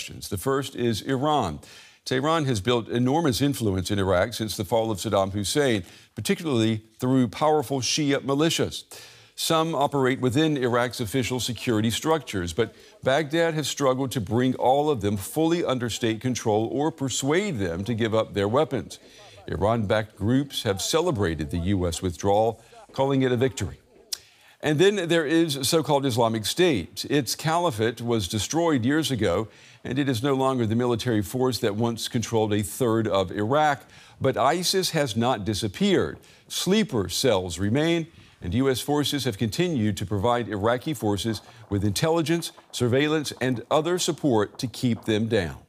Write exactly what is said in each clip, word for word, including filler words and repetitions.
questions. The first is Iran. Tehran has built enormous influence in Iraq since the fall of Saddam Hussein, particularly through powerful Shia militias. Some operate within Iraq's official security structures, but Baghdad has struggled to bring all of them fully under state control or persuade them to give up their weapons. Iran-backed groups have celebrated the U S withdrawal, calling it a victory. And then there is so-called Islamic State. Its caliphate was destroyed years ago, and it is no longer the military force that once controlled a third of Iraq. But ISIS has not disappeared. Sleeper cells remain, and U S forces have continued to provide Iraqi forces with intelligence, surveillance, and other support to keep them down.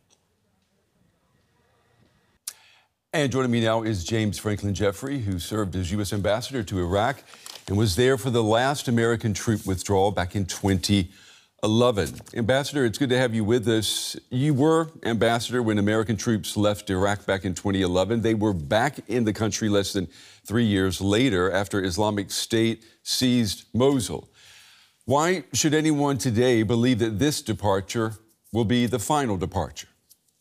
And joining me now is James Franklin Jeffrey, who served as U S ambassador to Iraq and was there for the last American troop withdrawal back in twenty eleven. Ambassador, it's good to have you with us. You were ambassador when American troops left Iraq back in twenty eleven. They were back in the country less than three years later after Islamic State seized Mosul. Why should anyone today believe that this departure will be the final departure?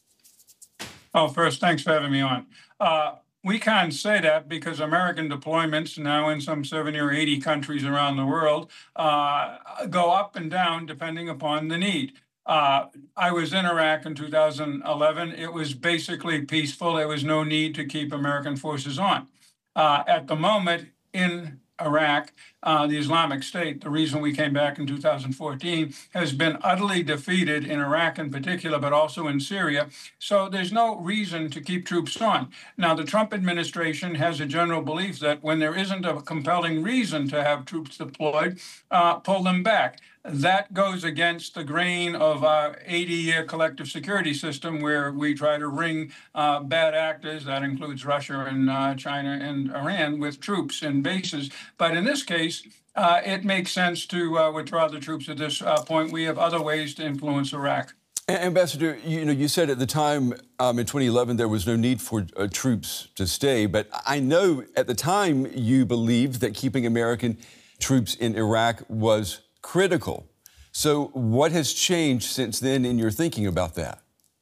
Oh, first, thanks for having me on. Uh, we can't say that because American deployments now in some seventy or eighty countries around the world uh, go up and down depending upon the need. Uh, I was in Iraq in two thousand eleven. It was basically peaceful. There was no need to keep American forces on. Uh, at the moment in Iraq, uh, the Islamic State, the reason we came back in two thousand fourteen, has been utterly defeated in Iraq in particular, but also in Syria. So there's no reason to keep troops on. Now, the Trump administration has a general belief that when there isn't a compelling reason to have troops deployed, uh, pull them back. That goes against the grain of our eighty-year collective security system where we try to ring uh, bad actors, that includes Russia and uh, China and Iran, with troops and bases. But in this case, uh, it makes sense to uh, withdraw the troops at this uh, point. We have other ways to influence Iraq. Ambassador, you know, you said at the time um, in twenty eleven there was no need for uh, troops to stay, but I know at the time you believed that keeping American troops in Iraq was critical. So what has changed since then in your thinking about that?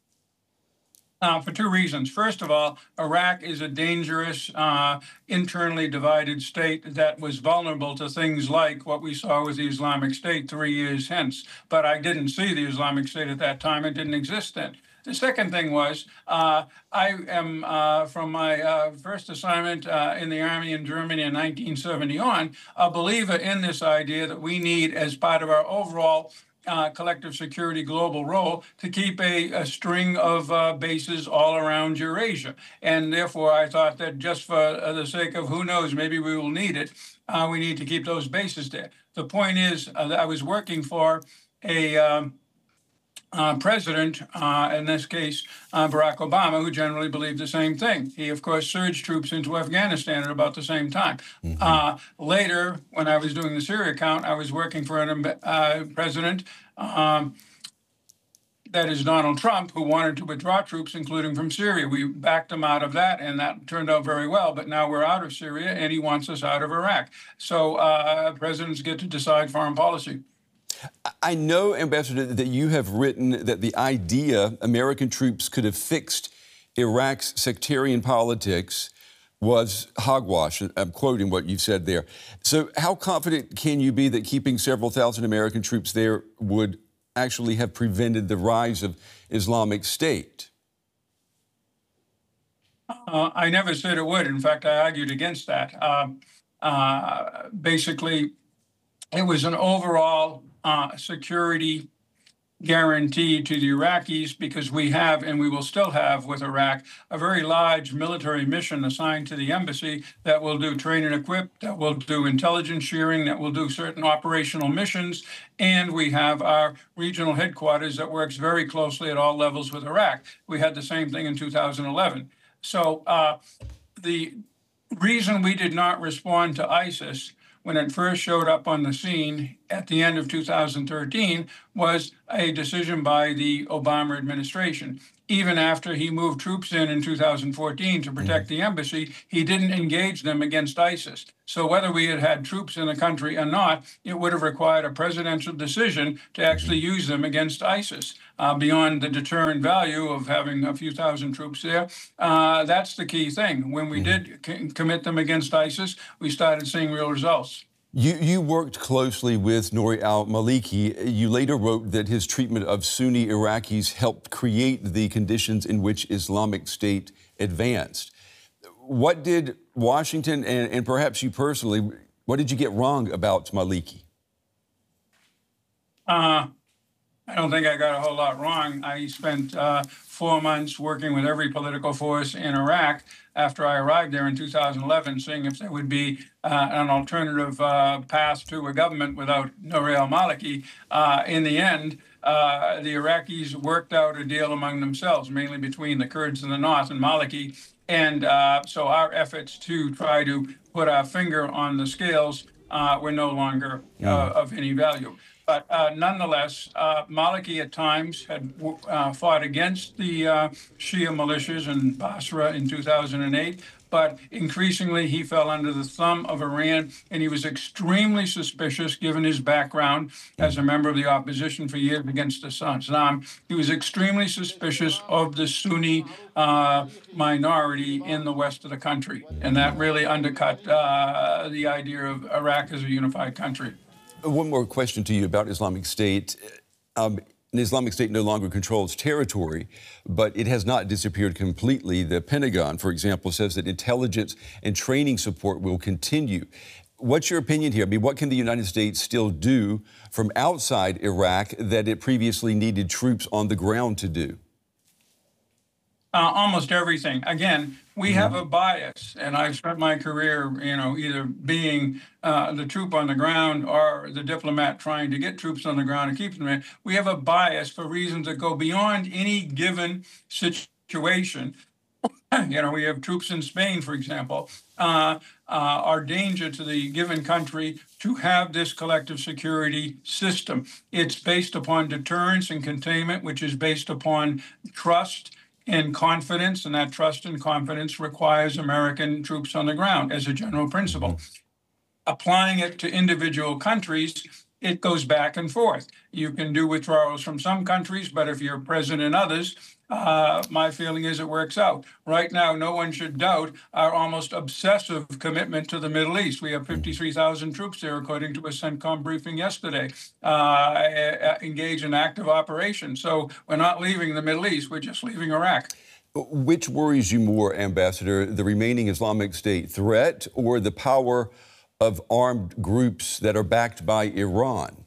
Uh, for two reasons. First of all, Iraq is a dangerous, uh, internally divided state that was vulnerable to things like what we saw with the Islamic State three years hence. But I didn't see the Islamic State at that time. It didn't exist then. The second thing was, uh, I am, uh, from my uh, first assignment uh, in the Army in Germany in nineteen seventy on, a believer in this idea that we need, as part of our overall uh, collective security global role, to keep a, a string of uh, bases all around Eurasia. And therefore, I thought that just for uh, the sake of who knows, maybe we will need it, uh, we need to keep those bases there. The point is, uh, that I was working for a um, Uh, president, uh, in this case, uh, Barack Obama, who generally believed the same thing. He, of course, surged troops into Afghanistan at about the same time. Mm-hmm. Uh, later, when I was doing the Syria count, I was working for an uh, president, um, that is Donald Trump, who wanted to withdraw troops, including from Syria. We backed him out of that, and that turned out very well. But now we're out of Syria, and he wants us out of Iraq. So uh, presidents get to decide foreign policy. I know, Ambassador, that you have written that the idea American troops could have fixed Iraq's sectarian politics was hogwash. I'm quoting what you said there. So how confident can you be that keeping several thousand American troops there would actually have prevented the rise of Islamic State? Uh, I never said it would. In fact, I argued against that. Uh, uh, basically, it was an overall Uh, security guarantee to the Iraqis because we have, and we will still have with Iraq, a very large military mission assigned to the embassy that will do train and equip, that will do intelligence sharing, that will do certain operational missions. And we have our regional headquarters that works very closely at all levels with Iraq. We had the same thing in two thousand eleven. So uh, the reason we did not respond to ISIS when it first showed up on the scene at the end of two thousand thirteen was a decision by the Obama administration. Even after he moved troops in in two thousand fourteen to protect the embassy, he didn't engage them against ISIS. So whether we had had troops in the country or not, it would have required a presidential decision to actually use them against ISIS. uh, beyond the deterrent value of having a few thousand troops there. Uh, that's the key thing. When we did c- commit them against ISIS, we started seeing real results. You, you worked closely with Nouri al-Maliki. You later wrote that his treatment of Sunni Iraqis helped create the conditions in which Islamic State advanced. What did Washington, and, and perhaps you personally, what did you get wrong about Maliki? Uh, I don't think I got a whole lot wrong. I spent uh, four months working with every political force in Iraq after I arrived there in two thousand eleven, seeing if there would be uh, an alternative uh, path to a government without Nouri al-Maliki. Uh, in the end, uh, the Iraqis worked out a deal among themselves, mainly between the Kurds in the north and Maliki. And uh, so our efforts to try to put our finger on the scales uh, were no longer uh, of any value. But uh, nonetheless, uh, Maliki at times had uh, fought against the uh, Shia militias in Basra in two thousand eight, but increasingly he fell under the thumb of Iran, and he was extremely suspicious given his background as a member of the opposition for years against Saddam. He was extremely suspicious of the Sunni uh, minority in the west of the country, and that really undercut uh, the idea of Iraq as a unified country. One more question to you about Islamic State. Um, an Islamic State no longer controls territory, but it has not disappeared completely. The Pentagon, for example, says that intelligence and training support will continue. What's your opinion here? I mean, what can the United States still do from outside Iraq that it previously needed troops on the ground to do? Uh, almost everything. Again, we have a bias, and I've spent my career, you know, either being uh, the troop on the ground or the diplomat trying to get troops on the ground and keep them there. We have a bias for reasons that go beyond any given situation. You know, we have troops in Spain, for example, uh, uh, are danger to the given country to have this collective security system. It's based upon deterrence and containment, which is based upon trust and confidence, and that trust and confidence requires American troops on the ground as a general principle. Applying it to individual countries, it goes back and forth. You can do withdrawals from some countries, but if you're present in others, uh, my feeling is it works out. Right now, no one should doubt our almost obsessive commitment to the Middle East. We have fifty-three thousand troops there, according to a CENTCOM briefing yesterday, uh, engaged in active operations. So we're not leaving the Middle East, we're just leaving Iraq. Which worries you more, Ambassador, the remaining Islamic State threat or the power of armed groups that are backed by Iran?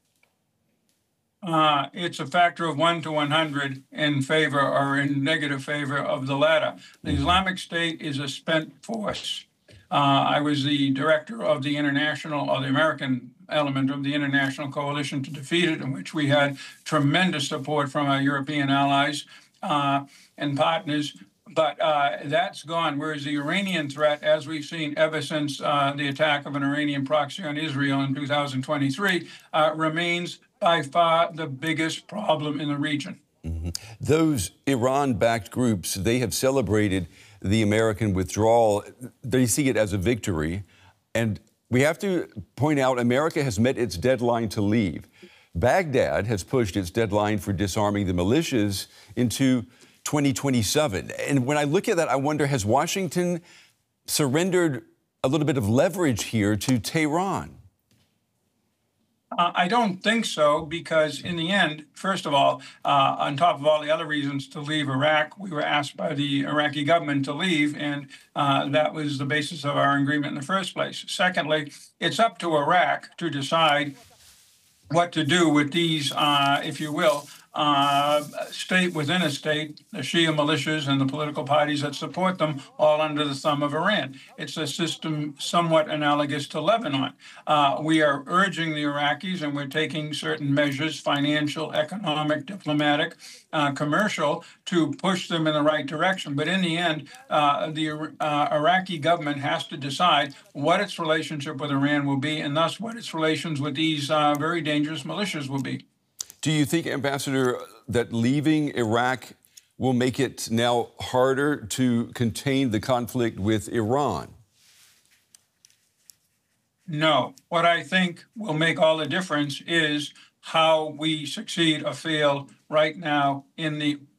Uh, it's a factor of one to one hundred in favor or in negative favor of the latter. The Islamic State is a spent force. Uh, I was the director of the international, or the American element of the International Coalition to Defeat It, in which we had tremendous support from our European allies uh, and partners. But uh, that's gone, whereas the Iranian threat, as we've seen ever since uh, the attack of an Iranian proxy on Israel in two thousand twenty-three, uh, remains by far the biggest problem in the region. Mm-hmm. Those Iran-backed groups, they have celebrated the American withdrawal. They see it as a victory. And we have to point out, America has met its deadline to leave. Baghdad has pushed its deadline for disarming the militias into twenty twenty-seven. And when I look at that, I wonder, has Washington surrendered a little bit of leverage here to Tehran? Uh, I don't think so, because in the end, first of all, uh, on top of all the other reasons to leave Iraq, we were asked by the Iraqi government to leave, and uh, that was the basis of our agreement in the first place. Secondly, it's up to Iraq to decide what to do with these, uh, if you will, uh, state within a state, the Shia militias and the political parties that support them, all under the thumb of Iran. It's a system somewhat analogous to Lebanon. Uh, we are urging the Iraqis, and we're taking certain measures, financial, economic, diplomatic, uh, commercial, to push them in the right direction. But in the end, uh, the uh, Iraqi government has to decide what its relationship with Iran will be, and thus what its relations with these uh, very dangerous militias will be. Do you think, Ambassador, that leaving Iraq will make it now harder to contain the conflict with Iran? No. What I think will make all the difference is how we succeed or fail right now in the